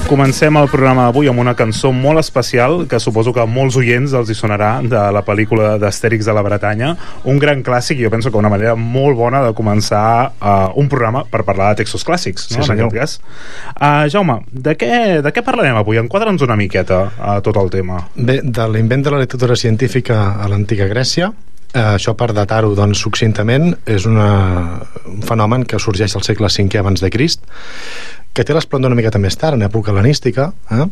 Comencem el programa d'avui amb una cançó molt especial que suposo que a molts oients els hi sonarà, de la pel·lícula d'Astèrix de la Bretanya, un gran clàssic i jo penso que una manera molt bona de començar un programa per parlar de textos clàssics, no? Sí, senyor. En aquest cas. Jaume, de què parlarem avui? Enquadra'ns una miqueta a tot el tema. Bé, de l'invent de la literatura científica a l'antiga Grècia, això per datar-ho doncs, succintament, és un fenomen que sorgeix al segle V abans de Crist, que té l'esplendor una miqueta més tard, en època hel·lenística,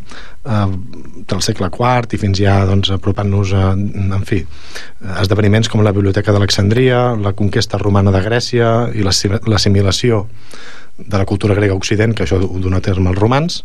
del segle IV i fins ja doncs, apropant-nos a, en fi, esdeveniments com la Biblioteca d'Alexandria, la conquesta romana de Grècia i l'assimilació de la cultura grega a Occident, que això ho dona a terme els romans,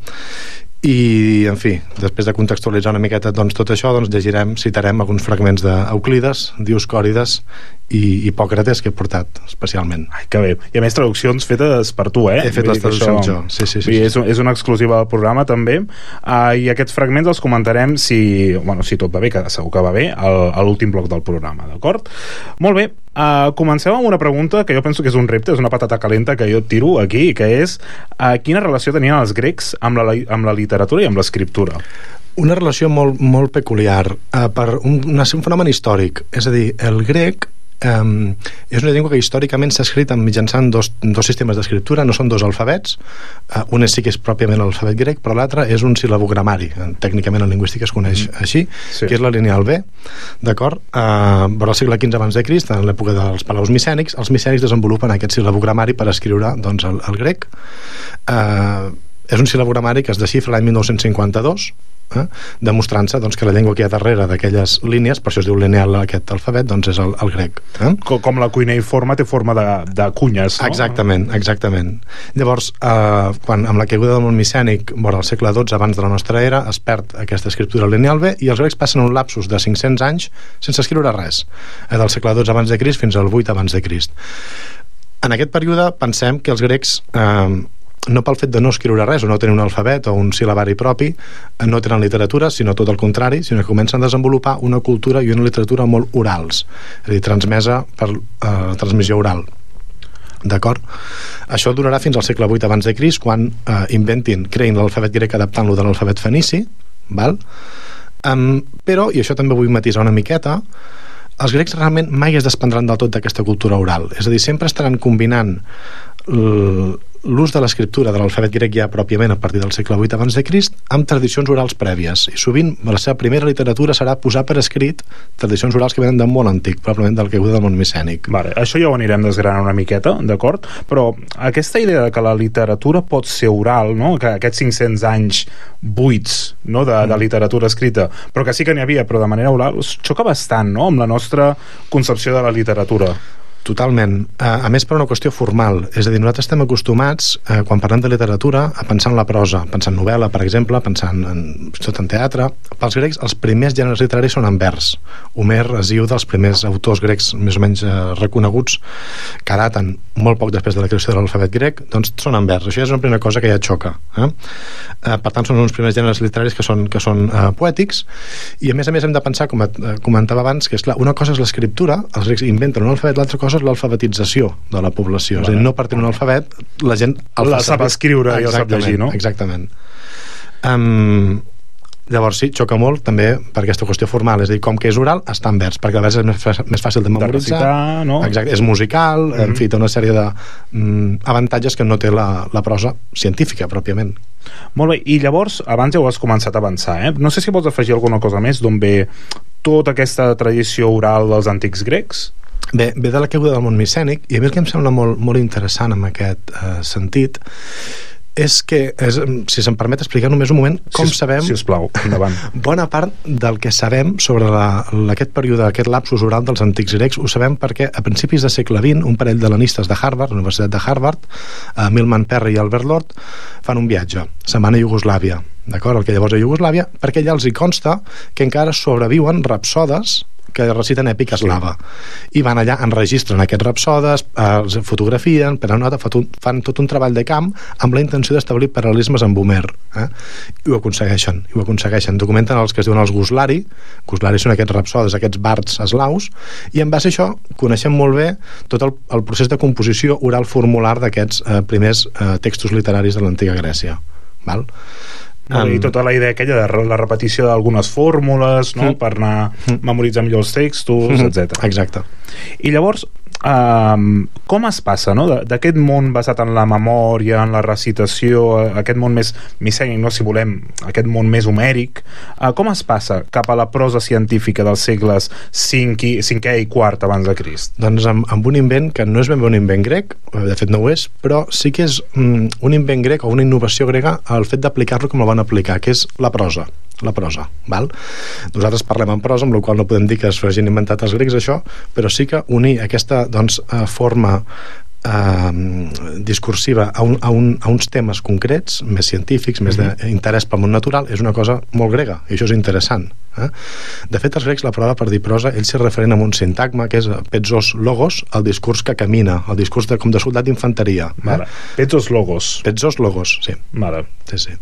i, en fi, després de contextualitzar una miqueta doncs, tot això, doncs, citarem alguns fragments d'Euclides, Dioscòrides i Hipòcrates, que he portat especialment. Ai, que bé. I a més traduccions fetes per tu, He fet les traduccions jo, sí. És una exclusiva del programa, també, i aquests fragments els comentarem si tot va bé, que segur que va bé, a l'últim bloc del programa, d'acord? Molt bé. Comencem amb una pregunta que jo penso que és un repte, és una patata calenta que jo et tiro aquí, que és quina relació tenien els grecs amb la literatura i amb l'escriptura? Una relació molt, molt peculiar, per un fenomen històric, és a dir, el grec és una llengua que històricament s'ha escrit mitjançant dos sistemes d'escriptura, no són dos alfabets, un sí que és pròpiament l'alfabet grec, però l'altre és un silabogramari, tècnicament en lingüística es coneix així, sí. Que és la lineal B, d'acord? Però al segle XV abans de Crist, en l'època dels palaus micènics, els micènics desenvolupen aquest silabogramari per escriure doncs, el grec. És un silabogramari que es desxifra l'any 1952, demostrant-se doncs, que la llengua que hi ha darrere d'aquelles línies, per això es diu lineal aquest alfabet, doncs és el grec. Com la cuineiforme té forma de cunyes, no? Exactament. Llavors, quan amb la caiguda del món micènic, vora el segle XII abans de la nostra era, es perd aquesta escriptura lineal B i els grecs passen un lapsus de 500 anys sense escriure res, del segle XII abans de Crist fins al 8 abans de Crist. En aquest període pensem que els grecs no pel fet de no escriure res o no tenir un alfabet o un sil·labari propi no tenen literatura, sinó tot el contrari, sinó que comencen a desenvolupar una cultura i una literatura molt orals, és a dir, transmesa per transmissió oral. D'acord? Això durarà fins al segle VIII abans de Crist, quan creïn l'alfabet grec adaptant-lo de l'alfabet fenici, val? Però, i això també vull matisar una miqueta, els grecs realment mai es desprendran del tot d'aquesta cultura oral, és a dir, sempre estaran combinant l'ús de l'escriptura de l'alfabet grec ja pròpiament a partir del segle VIII abans de Crist amb tradicions orals prèvies, i sovint la seva primera literatura serà posar per escrit tradicions orals que venen de molt antic, probablement del caiguda del món micènic. Vale, això ja ho anirem desgranant una miqueta, d'acord? Però aquesta idea de que la literatura pot ser oral, no? Que aquests 500 anys buits, no? de literatura escrita, però que sí que n'hi havia, però de manera oral, xoca bastant, no? Amb la nostra concepció de la literatura. Totalment. A més, per una qüestió formal. És a dir, nosaltres estem acostumats, quan parlem de literatura, a pensar en la prosa, pensar en novel·la, per exemple, pensant tot en teatre. Pels grecs, els primers gèneres literaris són en vers. Homer, Hesíode, els primers autors grecs més o menys reconeguts, que daten molt poc després de la creació de l'alfabet grec, doncs són en vers. Això és una primera cosa que ja xoca. Per tant, són uns primers gèneres literaris que són poètics, i a més hem de pensar, com comentava abans, que és clar, una cosa és l'escriptura, els grecs inventen un alfabet, l'altra cosa és l'alfabetització de la població. És a dir, no per tenir un alfabet, la gent la sap escriure i el sap llegir, no? Exactament. Llavors sí, xoca molt també per aquesta qüestió formal, és a dir, com que és oral, està en vers, perquè el vers és més fàcil de memoritzar, recitar, no? Exacte, és musical, en fi, té una sèrie d'avantatges que no té la prosa científica, pròpiament. Molt bé, i llavors, abans ja ho has començat a avançar, no sé si vols afegir alguna cosa més d'on ve tota aquesta tradició oral dels antics grecs? Bé, ve de la caiguda del món micènic, i a mi el que em sembla molt, molt interessant en aquest sentit és que, si se'm permet explicar només un moment com sabem... Sisplau, endavant. Bona part del que sabem sobre aquest període, aquest lapsus oral dels antics grecs, ho sabem perquè a principis del segle XX un parell d'hel·lenistes de Harvard, la Universitat de Harvard, Milman Perry i Albert Lord, fan un viatge, se'n van a Iugoslàvia, d'acord? El que llavors és Iugoslàvia, perquè allà els hi consta que encara sobreviuen rapsodes que reciten èpica eslava, i van allà, enregistren aquests rapsodes, els fotografien, prenen nota, fan tot un treball de camp amb la intenció d'establir paral·lelismes amb Homer, i ho aconsegueixen, documenten els que es diuen els guslari són aquests rapsodes, aquests bards eslaus, i en base a això coneixem molt bé tot el procés de composició oral formular d'aquests primers textos literaris de l'antiga Grècia. val? I tota la idea aquella de la repetició d'algunes fórmules, no? Per anar memoritzant millor els textos, etc. Exacte. I llavors, com es passa, no? D'aquest món basat en la memòria, en la recitació, aquest món més micènic, no? Si volem, aquest món més homèric, com es passa cap a la prosa científica dels segles V i IV abans de Crist? Doncs amb un invent que no és ben bé un invent grec, de fet no ho és, però sí que és un invent grec o una innovació grega el fet d'aplicar-lo com el van aplicar, que és la prosa, val? Nosaltres parlem en prosa, amb la qual no podem dir que s'ho hagin inventat els grecs això, però sí que unir aquesta forma discursiva a uns temes concrets, més científics, més d'interès pel món natural, és una cosa molt grega, i això és interessant. De fet, els grecs, la prova per dir prosa, ells s'hi referen a un sintagma que és petzos logos, el discurs que camina, el discurs com de soldat d'infanteria. Petzos logos, sí. Vale. Sí.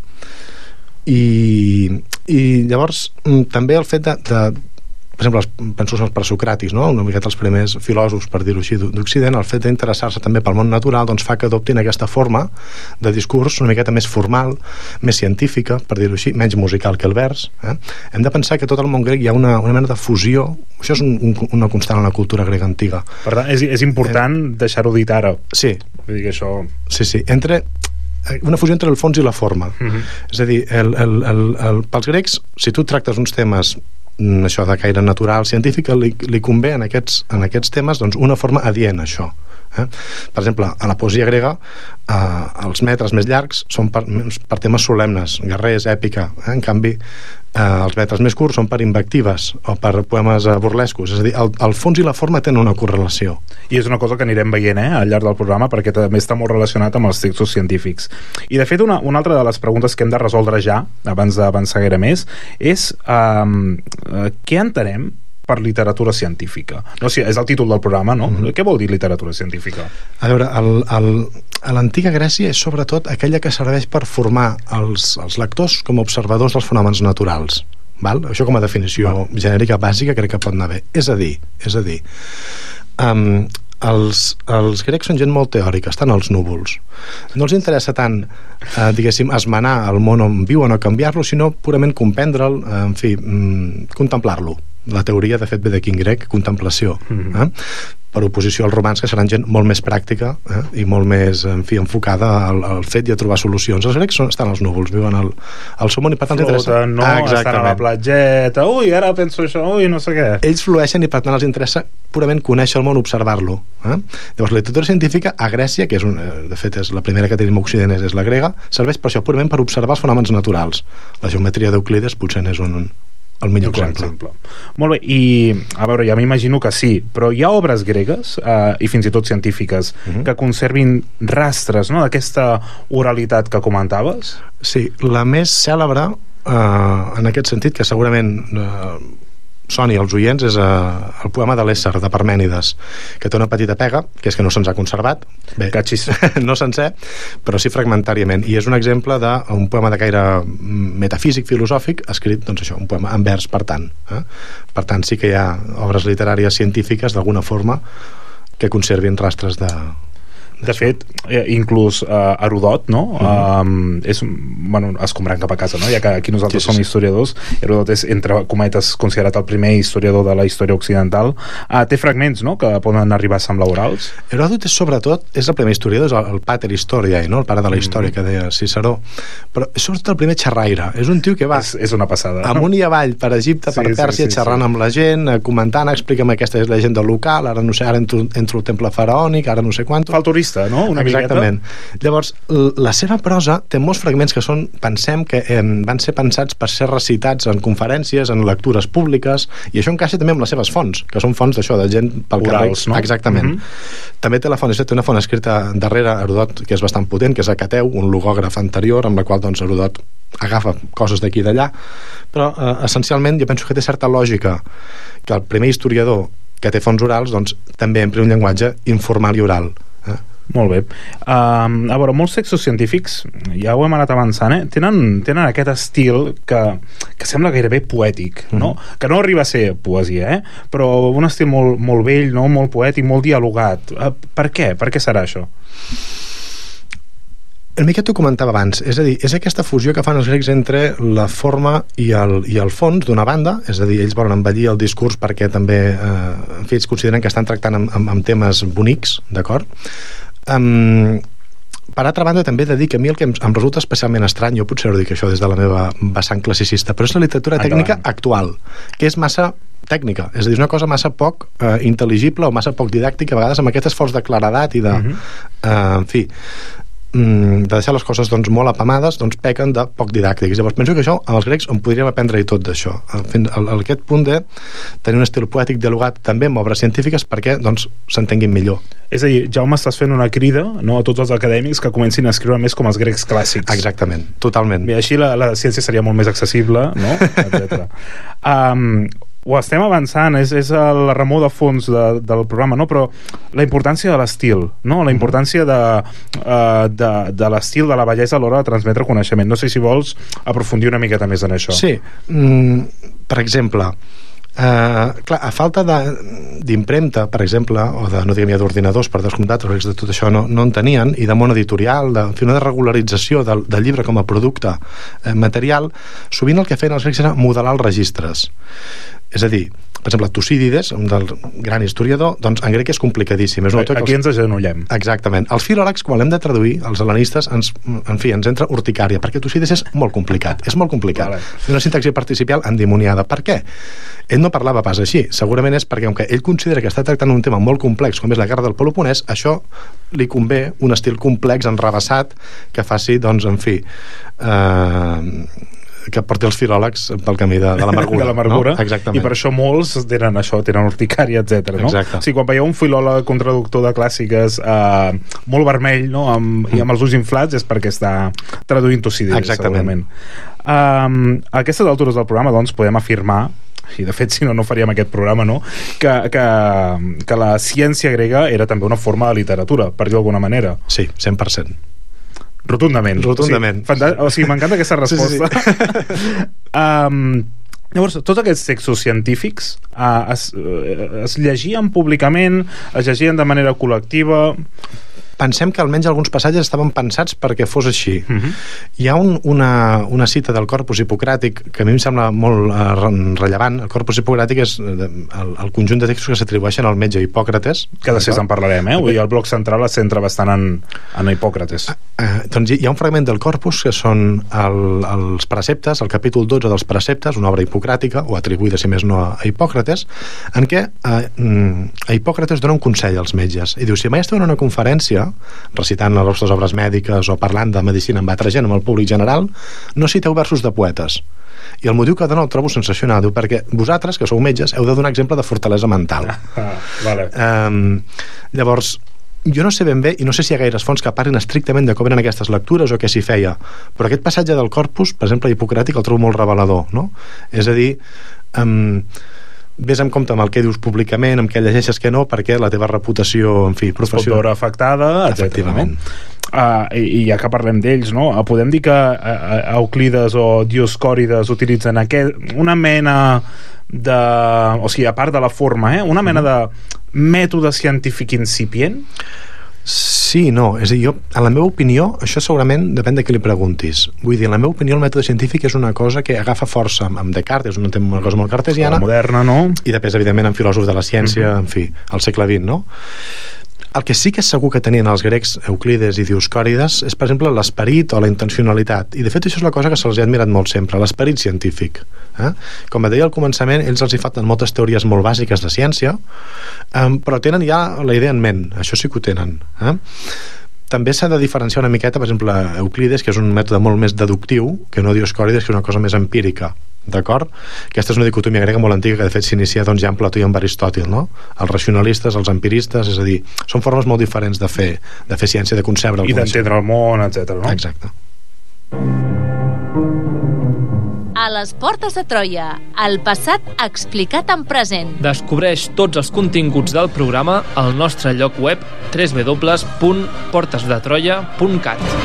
I llavors també el fet de per exemple, penso en els presocràtics, no? Una miqueta els primers filòsofs, per dir-ho així, d'Occident, el fet d'interessar-se també pel món natural doncs fa que adoptin aquesta forma de discurs una miqueta més formal, més científica, per dir-ho així, menys musical que el vers. Hem de pensar que tot el món grec hi ha una mena de fusió. Això és una constant en la cultura grega antiga. Per tant, és important deixar-ho dit ara. Sí. Vull dir que això... Sí. Una fusió entre el fons i la forma. És a dir, pels grecs, si tu tractes uns temes això de caire natural, científic, li convé en aquests temes doncs, una forma adient a això. Per exemple, a la poesia grega els metres més llargs són per temes solemnes, guerrers, èpica. En canvi, els metres més curts són per invectives o per poemes burlescos. És a dir, el fons i la forma tenen una correlació. I és una cosa que anirem veient al llarg del programa, perquè també està molt relacionat amb els textos científics. I de fet, una altra de les preguntes que hem de resoldre ja, abans d'avançar gaire més, és què entenem per literatura científica? No, sí, és el títol del programa, no? Què vol dir literatura científica? A veure, a l'antiga Grècia és sobretot aquella que serveix per formar els lectors com a observadors dels fenòmens naturals. Val? Això com a definició genèrica bàsica crec que pot anar bé. És a dir, els grecs són gent molt teòrica, estan als núvols. No els interessa tant, diguéssim, esmenar el món on viuen o canviar-lo, sinó purament comprendre'l, en fi, contemplar-lo. La teoria, de fet, ve d'aquí en grec, contemplació. Per oposició als romans, que seran gent molt més pràctica i molt més, en fi, enfocada al fet i a trobar solucions. Els grecs estan als núvols, viuen al seu món i per tant floten, no? Estan a la platgeta, ara penso això, no sé què. Ells flueixen i per tant els interessa purament conèixer el món, observar-lo. Llavors, la literatura científica a Grècia, que és de fet és la primera que tenim a Occident, és la grega, serveix per això, purament per observar els fenòmens naturals. La geometria d'Euclides potser n'és el millor exemple. Molt bé, i a veure, ja m'imagino que sí, però hi ha obres gregues i fins i tot científiques que conservin rastres, no?, d'aquesta oralitat que comentaves? Sí, la més cèlebre en aquest sentit, que segurament soni als oients, és el poema de l'Ésser, de Parmènides, que té una petita pega, que és que no se'ns ha conservat. Bé, no sencer, però sí fragmentàriament. I és un exemple d'un poema de caire metafísic, filosòfic, escrit, doncs això, un poema en vers, per tant. Per tant, sí que hi ha obres literàries científiques, d'alguna forma, que conservin rastres de... De fet, inclús Heròdot, no? És, escombrant cap a casa, no? Ja que aquí nosaltres som historiadors, Heròdot és, entre cometes, considerat el primer historiador de la història occidental. Té fragments, no?, que poden arribar a semblar orals. Heròdot és, sobretot, és el primer historiador, és el pater historiae, no?, el pare de la història, que deia Ciceró. Però és sobretot el primer xerraire. És un tio que va és una passada, amunt i avall per Egipte, per Pèrsia, xerrant amb la gent, comentant, explica'm aquesta és la llegenda local, ara no sé, ara entro al temple faraònic, ara no sé quant. Fa el turista, no? Una exactament. Miqueta. Llavors, la seva prosa té molts fragments que pensem que van ser pensats per ser recitats en conferències, en lectures públiques, i això encaixa també amb les seves fonts, que són fonts d'això, de gent pel carrer. No? Exactament. També té una font escrita darrere Heròdot, que és bastant potent, que és Acateu, un logògraf anterior, amb la qual doncs, Heròdot agafa coses d'aquí i d'allà, però essencialment jo penso que té certa lògica que el primer historiador que té fonts orals doncs, també empra un llenguatge informal i oral. Molt bé. A veure, molts textos científics, ja ho hem anat avançant, tenen aquest estil que sembla gairebé poètic, no? Que no arriba a ser poesia, però un estil molt, molt vell, no? Molt poètic, molt dialogat. Per què? Per què serà això? El Miquel t'ho comentava abans, és a dir, és aquesta fusió que fan els grecs entre la forma i el fons d'una banda, és a dir, ells volen embellir el discurs perquè també en fi, ells consideren que estan tractant amb temes bonics, d'acord? Per altra banda, també he de dir que a mi el que em resulta especialment estrany, jo potser ho dic això des de la meva vessant classicista, però és la literatura tècnica actual, que és massa tècnica, és a dir, és una cosa massa poc intel·ligible o massa poc didàctica, a vegades amb aquest esforç de claredat i de en fi, de deixar les coses doncs, molt apamades, doncs pequen de poc didàctics. Llavors penso que això amb els grecs en podríem aprendre-hi tot d'això, aquest punt de tenir un estil poètic dialogat també amb obres científiques perquè doncs s'entenguin millor. És a dir, Jaume, estàs fent una crida, no, a tots els acadèmics que comencin a escriure més com els grecs clàssics. Exactament, totalment. Bé, així la ciència seria molt més accessible, no? Etcètera. Ho estem avançant, és la remor de fons del programa, no? Però la importància de l'estil, no? La importància de l'estil, de la bellesa a l'hora de transmetre coneixement. No sé si vols aprofundir una miqueta més en això. Sí, per exemple, clar, a falta d'impremta, per exemple, o de, no diguem ja d'ordinadors, per descomptat, els grecs de tot això no en tenien, i de món editorial, una de regularització del llibre com a producte material, sovint el que feien els grecs era modelar els registres. És a dir, per exemple, Tucídides, un del gran historiador, doncs en grec és complicadíssim. És aquí ens agenollem. Exactament. Els filòlegs, quan l'hem de traduir, els hel·lenistes, ens entra urticària, perquè Tucídides és molt complicat. És molt complicat. Una sintaxi participial endimoniada. Per què? Ell no parlava pas així. Segurament és perquè, com ell considera que està tractant un tema molt complex, com és la guerra del Peloponès, això li convé un estil complex, enrevessat, que faci, doncs, en fi... que porti els filòlegs pel camí de l'amargura. De l'amargura, no? Exactament. I per això molts tenen això, tenen urticària, etc. No? Exacte. O sigui, quan veieu un filòleg, un traductor de clàssiques molt vermell, no? I amb els ulls inflats, és perquè està traduint Tucídides, segurament. A aquestes altures del programa, doncs, podem afirmar, i de fet si no faríem aquest programa, no? que la ciència grega era també una forma de literatura, per dir d'alguna manera. Sí, 100%. Rotundament. O sigui, m'encanta aquesta resposta. Sí. Llavors, tots aquests textos científics es llegien públicament, es llegien de manera col·lectiva. Pensem que almenys alguns passatges estaven pensats perquè fos així. Hi ha una cita del Corpus Hipocràtic que a mi em sembla molt rellevant. El Corpus Hipocràtic és el conjunt de textos que s'atribueixen al metge Hipòcrates. Que després en parlarem, i el bloc central es centra bastant en Hipòcrates. Doncs hi ha un fragment del Corpus que són els preceptes, el capítol 12 dels preceptes, una obra hipocràtica, o atribuïda, si més no, a Hipòcrates, en què a Hipòcrates dona un consell als metges i diu, si mai esteu en una conferència recitant les vostres obres mèdiques o parlant de medicina amb altra gent, amb el públic general, no citeu versos de poetes. I el motiu que dona el trobo sensacional, diu, perquè vosaltres, que sou metges, heu de donar exemple de fortalesa mental. Vale. Llavors, jo no sé ben bé, i no sé si hi ha gaires fonts que parlin estrictament de com eren aquestes lectures o què s'hi feia, però aquest passatge del Corpus, per exemple, Hipocràtic, el trobo molt revelador, no? És a dir, vés en compte amb el que dius públicament, amb què llegeixes, que no, perquè la teva reputació, en fi, professional... Es pot veure afectada, efectivament. I ja que parlem d'ells, no? Podem dir que Euclides o Dioscòrides utilitzen una mena de... O sigui, a part de la forma, una mena de mètode científic incipient? Sí, no, és a dir, en la meva opinió, això segurament depèn de qui li preguntis. Vull dir, en la meva opinió, el mètode científic és una cosa que agafa força amb Descartes, és una cosa molt cartesiana. La moderna, no? I després, evidentment, en filòsofs de la ciència, en fi, al segle XX, no? El que sí que és segur que tenien els grecs Euclides i Dioscòrides és, per exemple, l'esperit o la intencionalitat. I, de fet, això és la cosa que se'ls ha admirat molt sempre, l'esperit científic. Com deia al començament, ells els hi falten moltes teories molt bàsiques de ciència, però tenen ja la idea en ment. Això sí que ho tenen. També s'ha de diferenciar una miqueta, per exemple, Euclides, que és un mètode molt més deductiu, que no Dioscòrides, que és una cosa més empírica. D'acord? Aquesta és una dicotomia grega molt antiga que de fet s'inicia doncs, ja amb Plató i amb Aristòtil, no? Els racionalistes, els empiristes, és a dir, són formes molt diferents de fer ciència, de concebre el i d'entendre el món, etc. No? Exacte. A les portes de Troia, el passat explicat en present. Descobreix tots els continguts del programa al nostre lloc web www.portesdetroia.cat.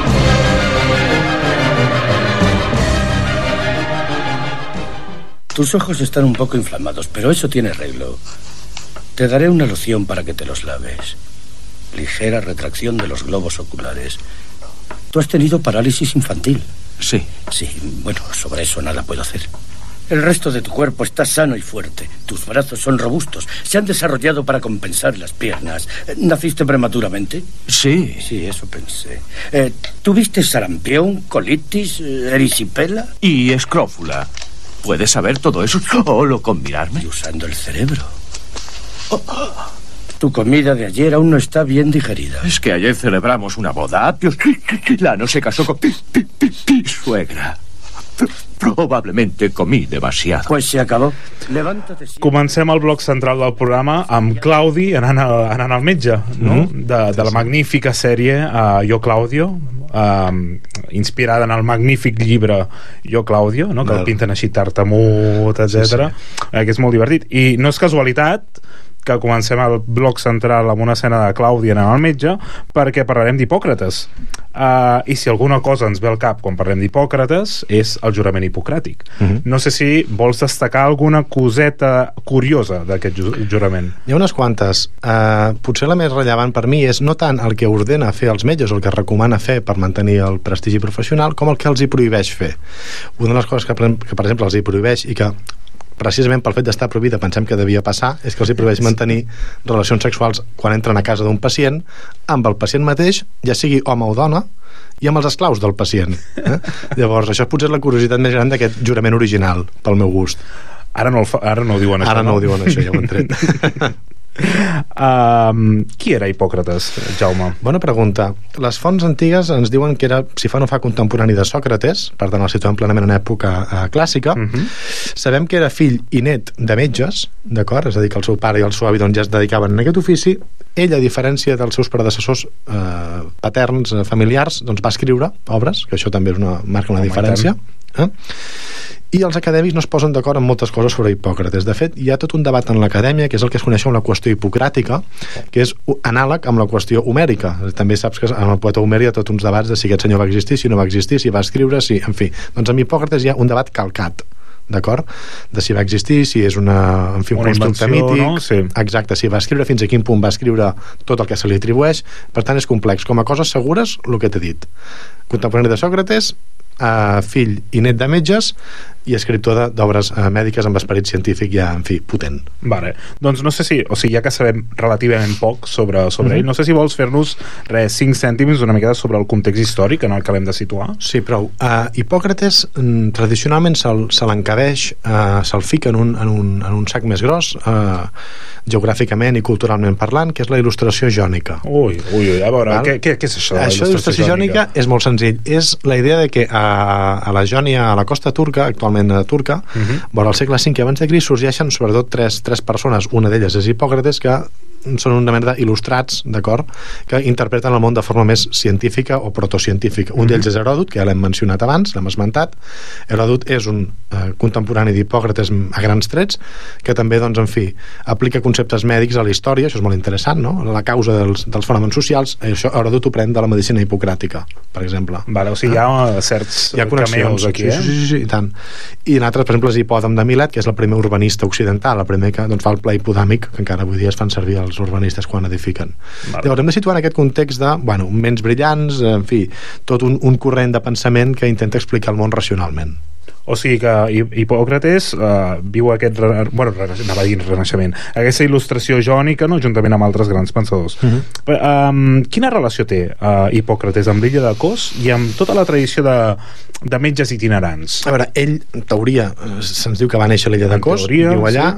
Tus ojos están un poco inflamados, pero eso tiene arreglo. Te daré una loción para que te los laves. Ligera retracción de los globos oculares. Tú has tenido parálisis infantil. Sí. Sí, bueno, sobre eso nada puedo hacer. El resto de tu cuerpo está sano y fuerte. Tus brazos son robustos. Se han desarrollado para compensar las piernas. ¿Naciste prematuramente? Sí. Sí, eso pensé. ¿Tuviste sarampión, colitis, erisipela? Y escrófula. ¿Puedes saber todo eso solo con mirarme? Y usando el cerebro. Tu comida de ayer aún no está bien digerida. Es que ayer celebramos una boda. Lano se casó con mi suegra. Probablement comí demasiado. Pues se acabó. Levántate. Comencem el bloc central del programa amb Claudi anant al metge, no? De la magnífica sèrie Jo Claudio, inspirada en el magnífic llibre Jo Claudio, no? Que el pinten així tartamut, etc. Que és molt divertit. I no és casualitat que comencem el bloc central amb una escena de Claudi anant al metge, perquè parlarem d'Hipòcrates. I si alguna cosa ens ve al cap quan parlem d'Hipòcrates és el jurament hipocràtic. No sé si vols destacar alguna coseta curiosa d'aquest jurament. Hi ha unes quantes. Potser la més rellevant per mi és no tant el que ordena fer els metges o el que recomana fer per mantenir el prestigi professional, com el que els hi prohibeix fer. Una de les coses que per exemple, els hi prohibeix i que precisament pel fet d'estar prohibida pensem que devia passar, és que els hi prohibeix mantenir relacions sexuals quan entren a casa d'un pacient amb el pacient mateix, ja sigui home o dona, i amb els esclaus del pacient. Llavors, això potser és la curiositat més gran d'aquest jurament original, pel meu gust. Ara no ho diuen això. Ara no ho diuen això, ja ho han tret. Qui era Hipòcrates, Jaume? Bona pregunta. Les fonts antigues ens diuen que era, si fa no fa, contemporani de Sòcrates, per tant el situem plenament en època clàssica. Sabem que era fill i net de metges, d'acord? És a dir, que el seu pare i el seu avi ja es dedicaven a aquest ofici. Ell, a diferència dels seus predecessors paterns, familiars, doncs va escriure obres, que això també marca una diferència. I els acadèmics no es posen d'acord en moltes coses sobre Hipòcrates. De fet, hi ha tot un debat en l'acadèmia, que és el que es coneix com la qüestió hipocràtica, que és anàleg amb la qüestió homèrica. També saps que en el poeta Homer hi ha tots uns debats de si aquest senyor va existir, si no va existir, si va escriure, si... En fi, doncs amb Hipòcrates hi ha un debat calcat, d'acord? De si va existir, si és un constructe mític, no? Sí. Exacte, si va escriure, fins a quin punt va escriure tot el que se li atribueix. Per tant, és complex. Com a coses segures, el que t'he dit. Contemporani de Sòcrates, fill i net de metges i escriptor d'obres mèdiques amb esperit científic ja, en fi, potent. Vale. Doncs no sé si, o sigui, ja que sabem relativament poc sobre ell, no sé si vols fer-nos 5 cèntims una miqueta sobre el context històric en el que l'hem de situar. Sí, prou. Hipòcrates tradicionalment se l'encabeix, se'l fica en un sac més gros, geogràficament i culturalment parlant, que és la il·lustració jònica. Ui, a veure, què és això de la il·lustració jònica? És molt senzill. És la idea de que a la Jònia, a la costa turca, actualment turca, vora el segle V abans de Crist sorgeixen sobretot tres persones, una d'elles és Hipòcrates, que són una mena d'il·lustrats, d'acord, que interpreten el món de forma més científica o protocientífica. Un d'ells és Heròdot, que ja l'hem mencionat abans, l'hem esmentat. Heròdot és un contemporani d'Hipòcrates a grans trets, que també, doncs, en fi, aplica conceptes mèdics a la història, això és molt interessant, no? La causa dels fenòmens socials, això Heròdot ho pren de la medicina hipocràtica, per exemple. Vale, o sigui, hi ha certs cameos aquí, Sí, i tant. I en altres, per exemple, és Hipòdam de Milet, que és el primer urbanista occidental, el primer que fa el pla hipodàmic, que encara avui dia es fan servir els urbanistes quan edifiquen. Vale. Llavors hem de situar en aquest context de, ments brillants, en fi, tot un corrent de pensament que intenta explicar el món racionalment. O sigui que Hipòcrates viu aquest anava a dir renaixement, aquesta il·lustració jònica, no? Juntament amb altres grans pensadors. Quina relació té Hipòcrates amb l'illa de Kos i amb tota la tradició de metges itinerants? A veure, ell, en teoria, se'ns diu que va néixer a l'illa de Kos, viu allà,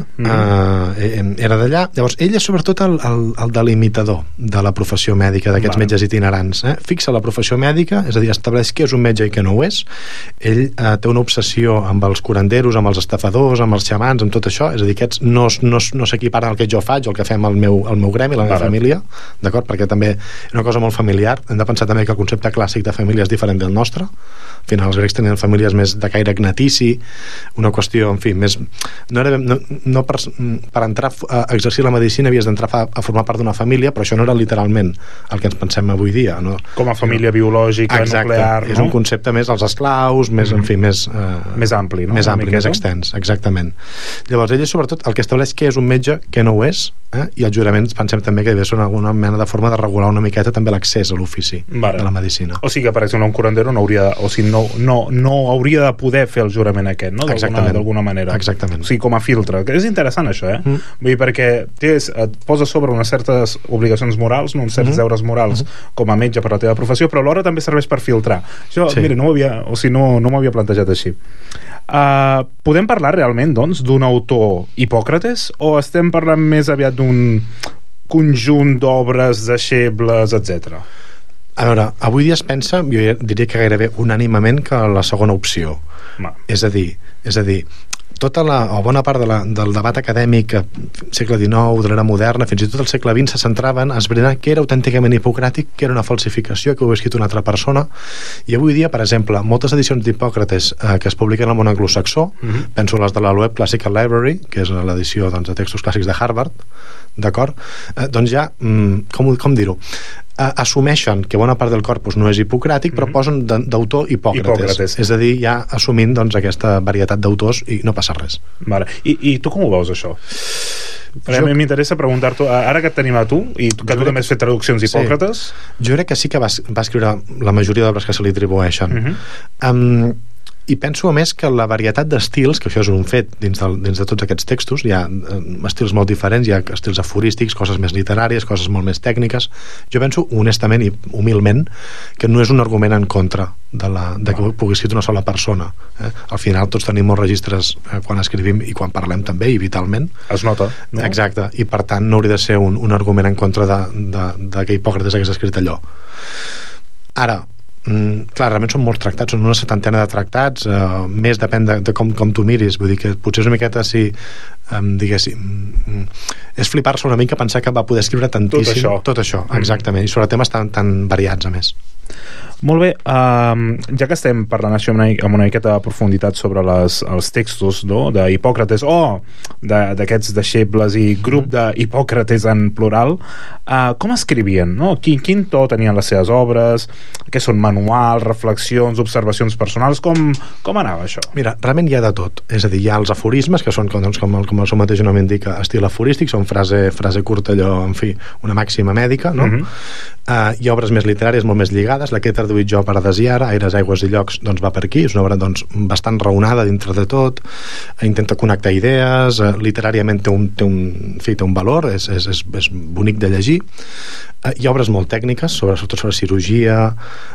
era d'allà. Llavors, ell és sobretot el delimitador de la professió mèdica d'aquests metges itinerants. Fixa la professió mèdica, és a dir, estableix què és un metge i què no ho és. Ell té una obsessió amb els curanderos, amb els estafadors, amb els xamans, amb tot això, és a dir, aquests no s'equiparen al que jo faig o el que fem al meu gremi, la meva família, d'acord? Perquè també és una cosa molt familiar. Hem de pensar també que el concepte clàssic de família és diferent del nostre. Al final els grecs tenien famílies més de caire gnatici, una qüestió, en fi, més... No per entrar a exercir la medicina havies d'entrar a formar part d'una família, però això no era literalment el que ens pensem avui dia, no? Com a família biològica, nuclear, no? És un concepte més als esclaus, més, en fi, més més ampli, no? Més ampli, més extens, exactament. Llavors, ell és sobretot el que estableix què és un metge, què no ho és, i els juraments pensem també que són alguna mena de forma de regular una miqueta també l'accés a l'ofici de la medicina. O sigui que, per exemple, un curandero no hauria hauria de poder fer el jurament aquest, no? D'alguna manera. Exactament. O sigui, com a filtre. Que és interessant, això, Vull dir, perquè et posa sobre unes certes obligacions morals, uns certs deures morals com a metge per la teva professió, però alhora també serveix per filtrar. Això, mira, no m'ho havia plantejat així. Podem parlar realment, doncs, d'un autor Hipòcrates, o estem parlant més aviat d'un conjunt d'obres, deixebles, etc.? A veure, avui dia es pensa, jo diria que gairebé unànimement, que la segona opció. És a dir, tota o bona part del debat acadèmic segle XIX, de l'era moderna, fins i tot el segle XX, se centrava en esbrinar què era autènticament hipocràtic, què era una falsificació, que ho havia escrit una altra persona, i avui dia, per exemple, moltes edicions d'Hipòcrates que es publiquen al món anglosaxó, penso les de la Loeb Classical Library, que és l'edició de textos clàssics de Harvard, d'acord? Doncs ja, com dir-ho, assumeixen que bona part del corpus no és hipocràtic, però posen d'autor Hipòcrates. És a dir, ja assumint doncs, aquesta varietat d'autors i no passa res. Vale. I tu com ho veus, això? Perquè a mi m'interessa preguntar-t'ho, ara que et tenim a tu, i que tu també has fet traduccions d'Hipòcrates... Jo crec que sí que va escriure la majoria d'obres que se li atribueixen. I penso, a més, que la varietat d'estils, que això és un fet dins de tots aquests textos, hi ha estils molt diferents, hi ha estils aforístics, coses més literàries, coses molt més tècniques. Jo penso, honestament i humilment, que no és un argument en contra de que pugui escriure una sola persona. Al final tots tenim molts registres quan escrivim i quan parlem també, i vitalment. Es nota, no? Exacte, i per tant no hauria de ser un argument en contra de que Hipòcrates hagués escrit allò. Ara, clar, realment són molts tractats, són una 70 de tractats, més depèn de com tu miris, vull dir que potser és una miqueta diguéssim, és flipar-se una mica pensar que va poder escriure tantíssim tot això, exactament, i sobre temes tan variats, a més. Molt bé, ja que estem parlant això amb una miqueta de profunditat sobre els textos d'Hipòcrates o d'aquests deixebles i grup d'Hipòcrates en plural, com escrivien? No? Quin to tenien les seves obres? Què són manuals, reflexions, observacions personals? Com anava això? Mira, realment hi ha de tot. És a dir, hi ha els aforismes, que són com el seu mateix nom indica, estil aforístic, són frase curta, allò, en fi, una màxima mèdica, no? Hi ha obres més literàries, molt més lligades. La que he traduït jo per Adesiara, Aires, Aigües i Llocs, doncs va per aquí. És una obra doncs, bastant raonada dintre de tot, intenta connectar idees, literàriament té un valor, és bonic de llegir. Hi ha obres molt tècniques, sobretot sobre cirurgia,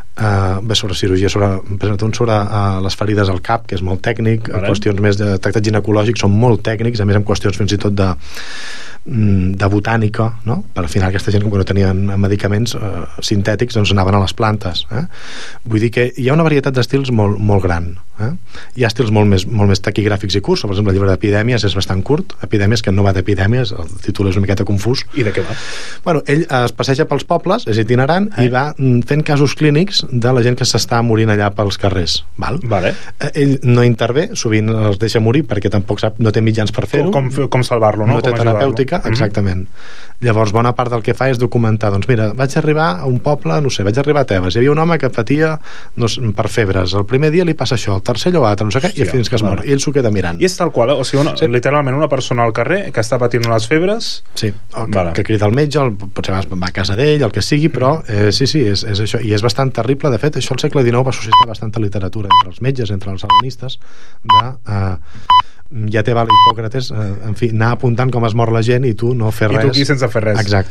sobre les ferides al cap, que és molt tècnic, qüestions més de tractats ginecològics són molt tècnics, a més amb qüestions fins i tot de botànica, no? Per al final aquesta gent, com que no tenien medicaments sintètics, doncs anaven a les plantes. Vull dir que hi ha una varietat d'estils molt gran. Hi ha estils molt més taquigràfics i curts. Per exemple, el llibre d'Epidèmies és bastant curt. Epidèmies, que no va d'epidèmies, el títol és una miqueta confús. I de què va? Bueno, ell es passeja pels pobles, és itinerant, i va fent casos clínics de la gent que s'està morint allà pels carrers. Vale. Ell no intervé, sovint els deixa morir perquè tampoc no té mitjans per fer-ho. Com salvar-lo, no? No té terapèutica, exactament. Llavors, bona part del que fa és documentar, doncs mira, vaig arribar a un poble, no sé, vaig arribar a Tebes, hi havia un home que patia per febres, el primer dia li passa això, el tercer allò altre, no sé què, i fins que es mor, i ell s'ho queda mirant. I és tal qual, o sigui, literalment una persona al carrer que està patint unes febres... Sí, que crida el metge, potser va a casa d'ell, el que sigui, però sí, és això, i és bastant terrible. De fet, això al segle XIX va suscitar bastanta literatura entre els metges, entre els helenistes, ja te val Hipòcrates, en fi, anar apuntant com es mor la gent i tu no fer res. I tu aquí sense fer res. Exacte.